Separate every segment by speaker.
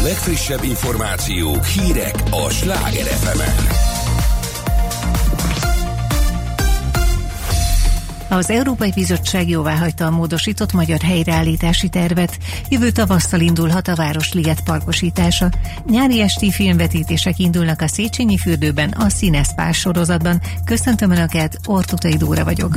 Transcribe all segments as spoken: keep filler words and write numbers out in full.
Speaker 1: legfrissebb információk, hírek a Sláger ef emen.
Speaker 2: Az Európai Bizottság jóváhagyta a módosított magyar helyreállítási tervet. Jövő tavasszal indulhat a Városliget parkosítása. Nyári esti filmvetítések indulnak a Széchenyi fürdőben, a Színeszpás sorozatban. Köszöntöm Önöket, Ortutai Dóra vagyok.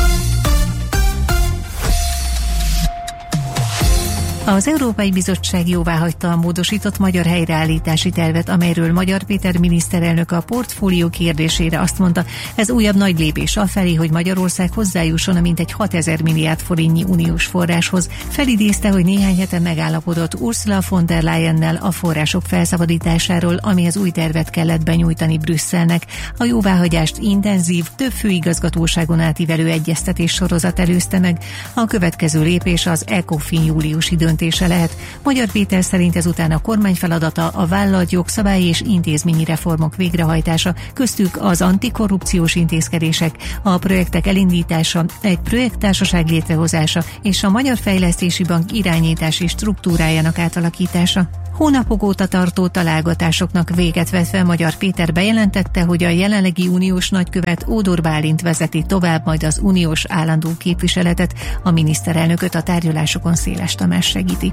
Speaker 2: Az Európai Bizottság jóváhagyta a módosított magyar helyreállítási tervet, amelyről Magyar Péter miniszterelnök a portfólió kérdésére azt mondta, ez újabb nagy lépés afelé, hogy Magyarország hozzájusson a mintegy hatezer milliárd forintnyi uniós forráshoz. Felidézte, hogy néhány hete megállapodott Ursula von der Leyennel a források felszabadításáról, amihez új tervet kellett benyújtani Brüsszelnek. A jóváhagyást intenzív, több főigazgatóságon átívelő egyeztetés sorozat előzte meg. A következő lépés az ECOFIN júliusi döntés lehet. Magyar Péter szerint ezután a kormány feladata a vállalt jogszabályi és intézményi reformok végrehajtása, köztük az antikorrupciós intézkedések, a projektek elindítása, egy projekttársaság létrehozása és a Magyar Fejlesztési Bank irányítási struktúrájának átalakítása. Hónapok óta tartó találgatásoknak véget vetve Magyar Péter bejelentette, hogy a jelenlegi uniós nagykövet Ódor Bálint vezeti tovább majd az uniós állandó képviseletet, a miniszterelnököt a tárgyalásokon Széles Tamás segíti.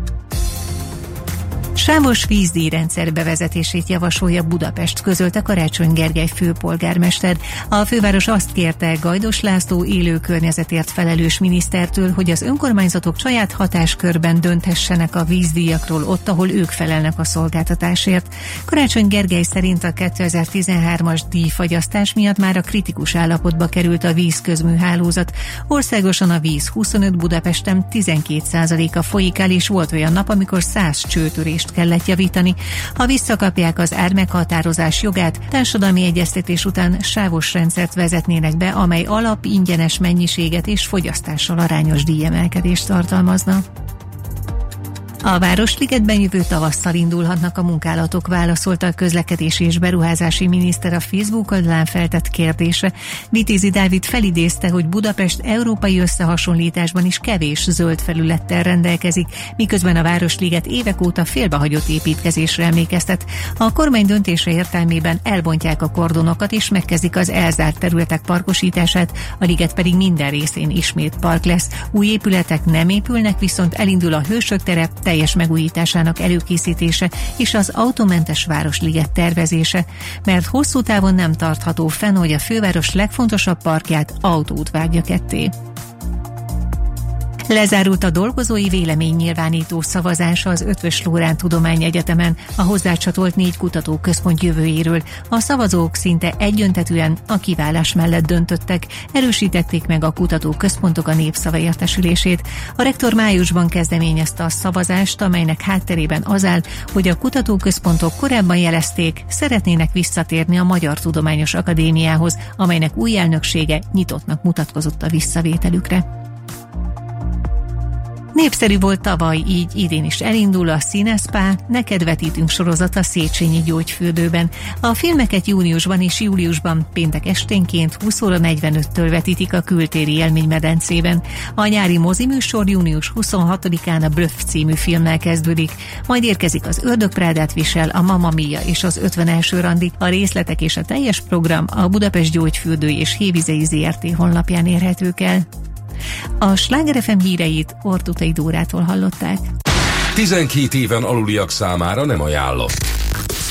Speaker 2: Sávos vízdíjrendszer bevezetését javasolja Budapest, közölte Karácsony Gergely főpolgármester. A főváros azt kérte Gajdos László élő környezetért felelős minisztertől, hogy az önkormányzatok saját hatáskörben dönthessenek a vízdíjakról ott, ahol ők felelnek a szolgáltatásért. Karácsony Gergely szerint a kétezer-tizenhármas díjfagyasztás miatt már a kritikus állapotba került a vízközműhálózat. Országosan a víz huszonöt, Budapesten tizenkét százaléka folyik el, és volt olyan nap, amikor száz csőtörést kellett javítani. Ha visszakapják az ármeghatározás jogát, társadalmi egyeztetés után sávos rendszert vezetnének be, amely alap ingyenes mennyiséget és fogyasztással arányos díjemelkedést tartalmazna. A Városligetben jövő tavasszal indulhatnak a munkálatok, válaszolta a közlekedési és beruházási miniszter a Facebook oldalán feltett kérdésre. Vitézi Dávid felidézte, hogy Budapest európai összehasonlításban is kevés zöld felülettel rendelkezik, miközben a Városliget évek óta félbehagyott építkezésre emlékeztet. A kormány döntése értelmében elbontják a kordonokat és megkezdik az elzárt területek parkosítását, a liget pedig minden részén ismét park lesz. Új épületek nem épülnek, viszont elindul a Hősök tere teljes megújításának előkészítése és az autómentes Városliget tervezése, mert hosszú távon nem tartható fenn, hogy a főváros legfontosabb parkját autóút vágja ketté. Lezárult a dolgozói véleménynyilvánító szavazása az Eötvös Loránd Tudományegyetemen a hozzácsatolt négy kutatóközpont jövőjéről. A szavazók szinte egyöntetűen a kiválás mellett döntöttek, erősítették meg a kutatóközpontok a népszava értesülését. A rektor májusban kezdeményezte a szavazást, amelynek hátterében az áll, hogy a kutatóközpontok korábban jelezték, szeretnének visszatérni a Magyar Tudományos Akadémiához, amelynek új elnöksége nyitottnak mutatkozott a visszavételükre. Népszerű volt tavaly, így idén is elindul a Színeszpá, Neked vetítünk sorozat a Széchenyi gyógyfürdőben. A filmeket júniusban és júliusban péntek esténként húsz óra negyvenöttől vetítik a Kültéri Élménymedencében. A nyári moziműsor június huszonhatodikán a Bluff című filmmel kezdődik, majd érkezik az Ördög Prádát visel, a Mamma Mia és az ötvenelső randi. A részletek és a teljes program a Budapest Gyógyfürdő és Hévizei zé er té honlapján érhetők el. A Sláger ef em híreit Ortutai Dórától hallották.
Speaker 1: tizenkét éven aluliak számára nem ajánlott.